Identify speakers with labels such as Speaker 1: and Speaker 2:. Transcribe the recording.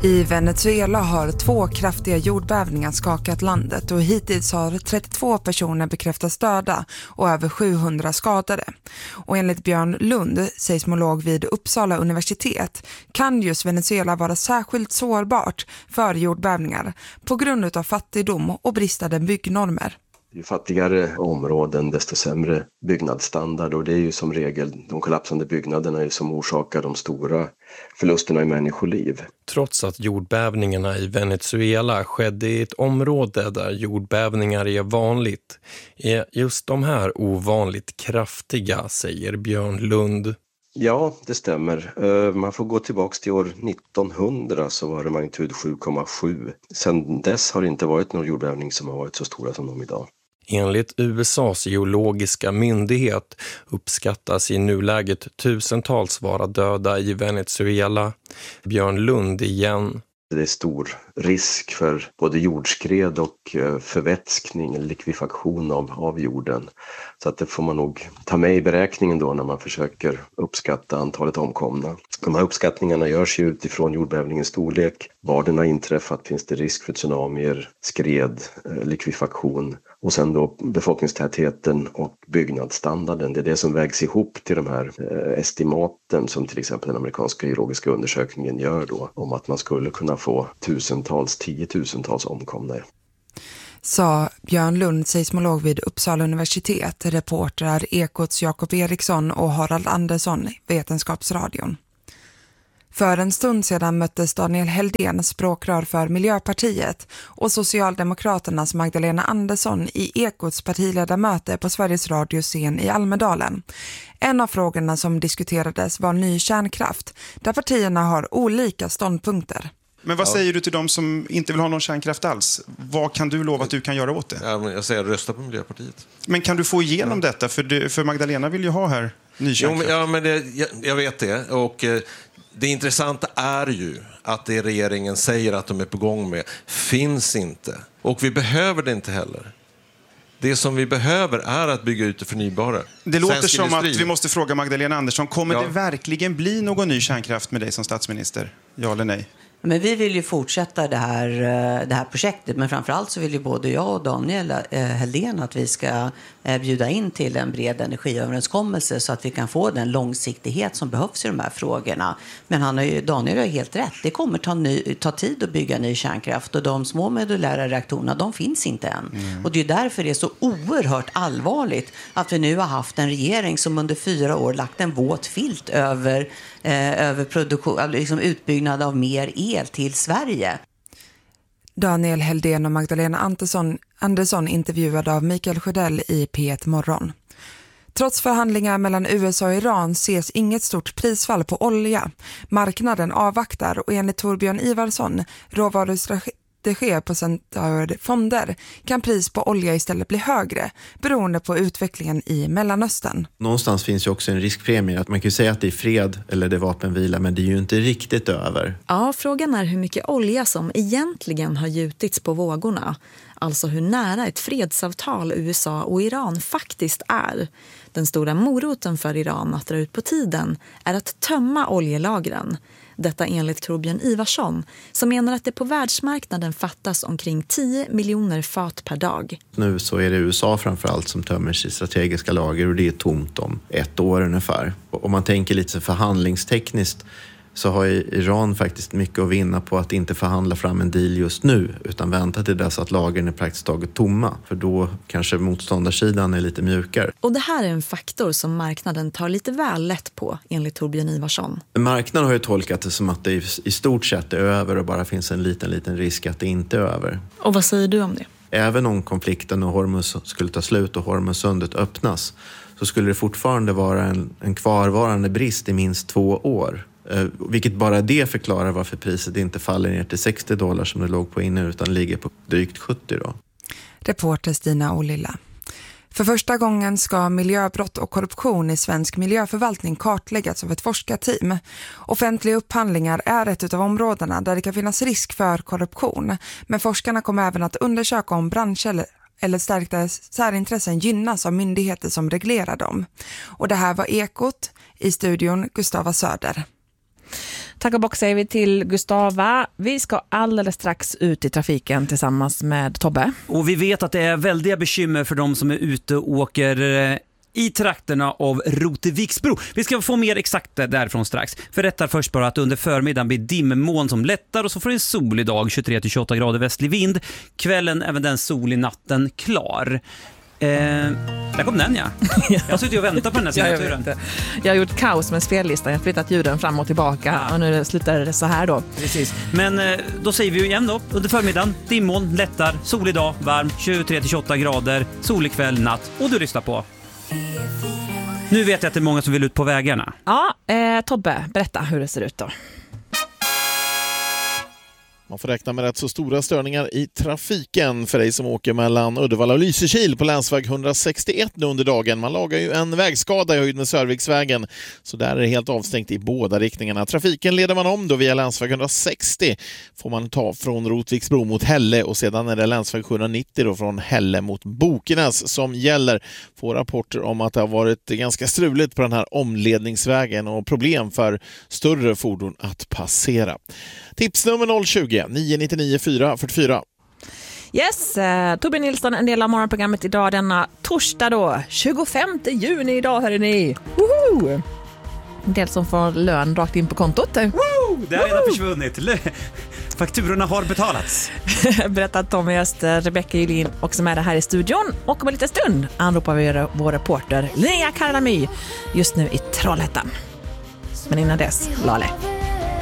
Speaker 1: I Venezuela har 2 kraftiga jordbävningar skakat landet och hittills har 32 personer bekräftats döda och över 700 skadade. Och enligt Björn Lund, seismolog vid Uppsala universitet, kan just Venezuela vara särskilt sårbart för jordbävningar på grund av fattigdom och bristande byggnormer.
Speaker 2: Ju fattigare områden desto sämre byggnadsstandard, och det är ju som regel de kollapsande byggnaderna som orsakar de stora förlusterna i människoliv.
Speaker 3: Trots att jordbävningarna i Venezuela skedde i ett område där jordbävningar är vanligt, är just de här ovanligt kraftiga, säger Björn Lund.
Speaker 2: Ja, det stämmer. Man får gå tillbaka till år 1900 så var det magnitud 7,7. Sedan dess har det inte varit någon jordbävning som har varit så stora som de idag.
Speaker 3: Enligt USAs geologiska myndighet uppskattas i nuläget tusentals vara döda i Venezuela. Björn Lund igen.
Speaker 2: Det är stor risk för både jordskred och förvätskning, likvidation av jorden. Så att det får man nog ta med i beräkningen då när man försöker uppskatta antalet omkomna. De här uppskattningarna görs ju utifrån jordbävningens storlek. Var den har inträffat, finns det risk för tsunamier, skred, likvidation. Och sen då befolkningstätheten och byggnadsstandarden. Det är det som vägs ihop till de här estimaten som till exempel den amerikanska geologiska undersökningen gör då. Om att man skulle kunna få tiotusentals omkomna.
Speaker 1: Sa Björn Lund, seismolog vid Uppsala universitet, reportrar Ekots Jakob Eriksson och Harald Andersson, Vetenskapsradion. För en stund sedan möttes Daniel Heldén, språkrör för Miljöpartiet, och Socialdemokraternas Magdalena Andersson i Ekots partiledarmöte på Sveriges radioscen i Almedalen. En av frågorna som diskuterades var ny kärnkraft, där partierna har olika ståndpunkter.
Speaker 4: Men vad säger du till dem som inte vill ha någon kärnkraft alls? Vad kan du lova att du kan göra åt det?
Speaker 5: Ja, men jag säger rösta på Miljöpartiet.
Speaker 4: Men kan du få igenom detta? För Magdalena vill ju ha här ny kärnkraft.
Speaker 5: Jo, men jag vet det. Och det intressanta är ju att det regeringen säger att de är på gång med finns inte. Och vi behöver det inte heller. Det som vi behöver är att bygga ut det förnybara.
Speaker 4: Det låter som att vi måste fråga Magdalena Andersson, kommer det verkligen bli någon ny kärnkraft med dig som statsminister? Ja eller nej?
Speaker 6: Men vi vill ju fortsätta det här projektet. Men framförallt så vill ju både jag och Daniel Heldén att vi ska bjuda in till en bred energiöverenskommelse så att vi kan få den långsiktighet som behövs i de här frågorna. Men Daniel har ju helt rätt. Det kommer ta tid att bygga ny kärnkraft, och de små modulära reaktorerna, de finns inte än. Och det är därför det är så oerhört allvarligt att vi nu har haft en regering som under 4 år lagt en våt filt över produktion, liksom utbyggnad av mer el till Sverige.
Speaker 1: Daniel Heldén och Magdalena Andersson intervjuade av Mikael Sjödell i P1 Morgon. Trots förhandlingar mellan USA och Iran ses inget stort prisfall på olja. Marknaden avvaktar, och enligt Torbjörn Ivarsson, råvarustrategi på Centrala fonder, kan pris på olja istället bli högre beroende på utvecklingen i Mellanöstern.
Speaker 7: Någonstans finns ju också en riskpremie. Att man kan ju säga att det är fred eller det är vapenvila, men det är ju inte riktigt över.
Speaker 8: Ja, frågan är hur mycket olja som egentligen har gjutits på vågorna. Alltså hur nära ett fredsavtal USA och Iran faktiskt är. Den stora moroten för Iran att dra ut på tiden är att tömma oljelagren. Detta enligt Torbjörn Ivarsson, som menar att det på världsmarknaden fattas omkring 10 miljoner fat per dag.
Speaker 7: Nu så är det USA framförallt som tömmer sitt strategiska lager, och det är tomt om 1 år ungefär. Om man tänker lite förhandlingstekniskt så har Iran faktiskt mycket att vinna på att inte förhandla fram en deal just nu, utan vänta till dess att lagren är praktiskt taget tomma. För då kanske motståndarsidan är lite mjukare.
Speaker 8: Och det här är en faktor som marknaden tar lite väl lätt på, enligt Torbjörn Ivarsson.
Speaker 7: Marknaden har ju tolkat det som att det i stort sett är över och bara finns en liten risk att det inte är över.
Speaker 8: Och vad säger du om det?
Speaker 7: Även om konflikten och Hormuz skulle ta slut och Hormuzsundet öppnas, så skulle det fortfarande vara en kvarvarande brist i minst 2 år. Vilket bara det förklarar varför priset inte faller ner till $60 som det låg på innan, utan ligger på drygt 70 då.
Speaker 1: Reporter Stina Olilla. För första gången ska miljöbrott och korruption i svensk miljöförvaltning kartläggas av ett forskarteam. Offentliga upphandlingar är ett av områdena där det kan finnas risk för korruption. Men forskarna kommer även att undersöka om branscher eller stärkta särintressen gynnas av myndigheter som reglerar dem. Och det här var Ekot, i studion Gustava Söder.
Speaker 9: Tack och bock säger vi till Gustava. Vi ska alldeles strax ut i trafiken tillsammans med Tobbe.
Speaker 10: Och vi vet att det är väldiga bekymmer för de som är ute och åker i trakterna av Roteviksbro. Vi ska få mer exakt därifrån strax. Förrättar först bara att under förmiddagen blir dimmoln som lättar och så får en solig dag, 23-28 grader västlig vind. Kvällen även den solig, natten klar. Där kom den, ja. Jag sitter och väntar på den här signaturen.
Speaker 9: Jag har gjort kaos med spellistan. Jag har flyttat ljuden fram och tillbaka och nu slutar det så här då.
Speaker 10: Precis. Men då säger vi ju igen då. Under förmiddagen, dimmoln, lättar, solig dag, varm, 23-28 grader, solig kväll, natt. Och du lyssnar på. Nu vet jag att det är många som vill ut på vägarna.
Speaker 9: Ja, Tobbe, berätta hur det ser ut då.
Speaker 11: Man får räkna med rätt så stora störningar i trafiken för dig som åker mellan Uddevalla och Lysekil på länsväg 161 nu under dagen. Man lagar ju en vägskada i höjd med Sörviksvägen, så där är det helt avstängt i båda riktningarna. Trafiken leder man om då via länsväg 160 får man ta från Rotviksbro mot Hälle och sedan är det länsväg 790 då från Hälle mot Bokenäs som gäller. Får rapporter om att det har varit ganska struligt på den här omledningsvägen och problem för större fordon att passera. Tipsnummer 020 999 444.
Speaker 9: Yes, Torbjörn Nilsson, en del av morgonprogrammet idag denna torsdag då, 25 juni idag, hörrni. Woho! En del som får lön rakt in på kontot.
Speaker 10: Woo! Det har redan försvunnit. Fakturorna har betalats.
Speaker 9: Berättar Tommy Öster, Rebecca Julin och som är här i studion. Och om en liten stund anropar vi vår reporter Linnea Karlamy just nu i Trollhättan. Men innan dess, Lale.